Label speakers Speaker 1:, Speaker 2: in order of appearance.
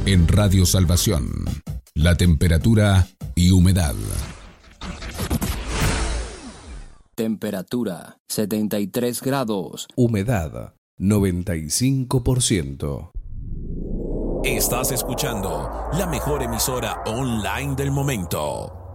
Speaker 1: En Radio Salvación, la temperatura y humedad.
Speaker 2: Temperatura 73 grados.
Speaker 3: Humedad 95%.
Speaker 4: Estás escuchando la mejor emisora online del momento.